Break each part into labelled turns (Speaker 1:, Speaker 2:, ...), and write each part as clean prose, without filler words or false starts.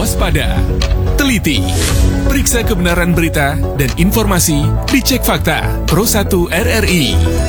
Speaker 1: waspada, teliti, periksa kebenaran berita dan informasi di Cek Fakta Pro 1 RRI.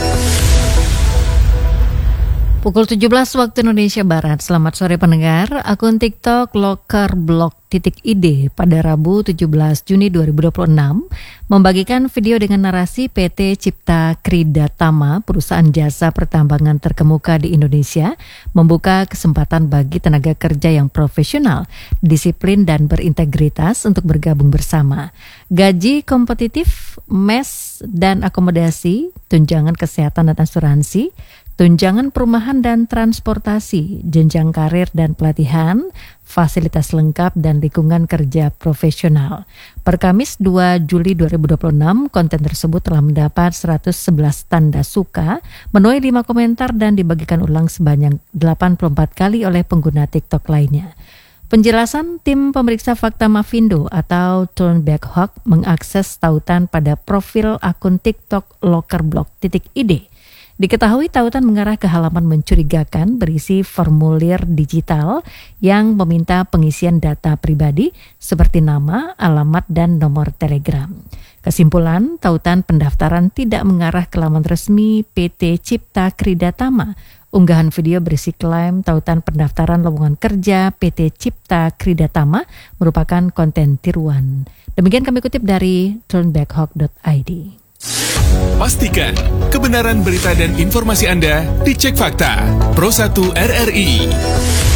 Speaker 2: Pukul 17 waktu Indonesia Barat. Selamat sore pendengar. Akun TikTok lokerblog.id pada Rabu 17 Juni 2026 membagikan video dengan narasi PT Cipta Krida Tama, perusahaan jasa pertambangan terkemuka di Indonesia, membuka kesempatan bagi tenaga kerja yang profesional, disiplin dan berintegritas untuk bergabung bersama. Gaji kompetitif, mes dan akomodasi, tunjangan kesehatan dan asuransi, tunjangan perumahan dan transportasi, jenjang karir dan pelatihan, fasilitas lengkap dan lingkungan kerja profesional. Per Kamis 2 Juli 2026, konten tersebut telah mendapat 111 tanda suka, menuai 5 komentar dan dibagikan ulang sebanyak 84 kali oleh pengguna TikTok lainnya. Penjelasan tim pemeriksa fakta Mavindo atau Turnback Hawk mengakses tautan pada profil akun TikTok lokerblog.id. Diketahui tautan mengarah ke halaman mencurigakan berisi formulir digital yang meminta pengisian data pribadi seperti nama, alamat, dan nomor telegram. Kesimpulan, tautan pendaftaran tidak mengarah ke laman resmi PT Cipta Krida Tama. Unggahan video berisi klaim tautan pendaftaran lowongan kerja PT Cipta Krida Tama merupakan konten tiruan. Demikian kami kutip dari turnbackhawk.id.
Speaker 1: Pastikan kebenaran berita dan informasi Anda di Cek Fakta Pro 1 RRI.